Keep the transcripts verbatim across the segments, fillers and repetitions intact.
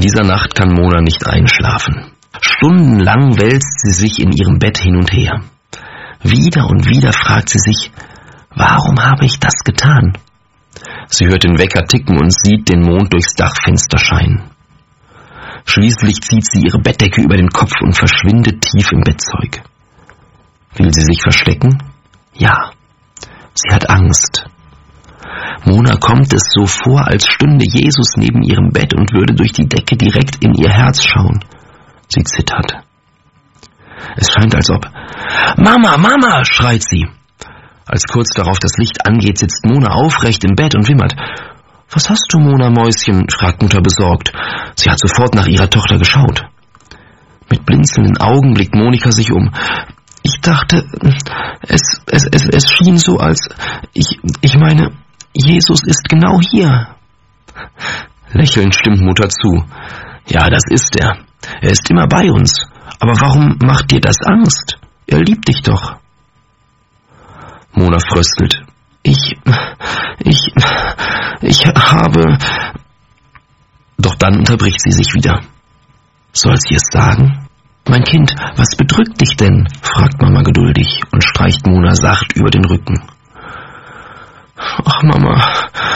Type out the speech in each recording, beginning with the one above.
dieser Nacht kann Mona nicht einschlafen. Stundenlang wälzt sie sich in ihrem Bett hin und her. Wieder und wieder fragt sie sich, warum habe ich das getan? Sie hört den Wecker ticken und sieht den Mond durchs Dachfenster scheinen. Schließlich zieht sie ihre Bettdecke über den Kopf und verschwindet tief im Bettzeug. Will sie sich verstecken? Ja, sie hat Angst. Mona kommt es so vor, als stünde Jesus neben ihrem Bett und würde durch die Decke direkt in ihr Herz schauen. Sie zittert. Es scheint, als ob... »Mama, Mama!« schreit sie. Als kurz darauf das Licht angeht, sitzt Mona aufrecht im Bett und wimmert. »Was hast du, Mona, Mäuschen?« fragt Mutter besorgt. Sie hat sofort nach ihrer Tochter geschaut. Mit blinzelnden Augen blickt Monika sich um. »Ich dachte, es, es, es, es schien so, als... Ich, ich meine, Jesus ist genau hier.« Lächelnd stimmt Mutter zu. »Ja, das ist er. Er ist immer bei uns. Aber warum macht dir das Angst? Er liebt dich doch.« Mona fröstelt. Ich, ich, ich habe... Doch dann unterbricht sie sich wieder. Soll sie es sagen? »Mein Kind, was bedrückt dich denn?« fragt Mama geduldig und streicht Mona sacht über den Rücken. »Ach, Mama,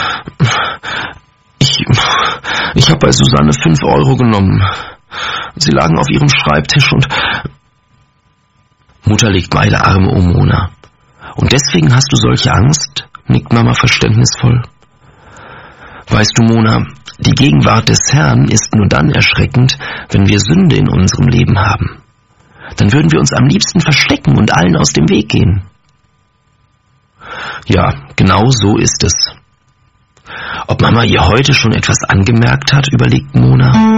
ich, ich habe bei Susanne fünf Euro genommen. Sie lagen auf ihrem Schreibtisch und...« Mutter legt beide Arme um Mona. »Und deswegen hast du solche Angst?« nickt Mama verständnisvoll. »Weißt du, Mona, die Gegenwart des Herrn ist nur dann erschreckend, wenn wir Sünde in unserem Leben haben. Dann würden wir uns am liebsten verstecken und allen aus dem Weg gehen.« Ja, genau so ist es. Ob Mama ihr heute schon etwas angemerkt hat, überlegt Mona.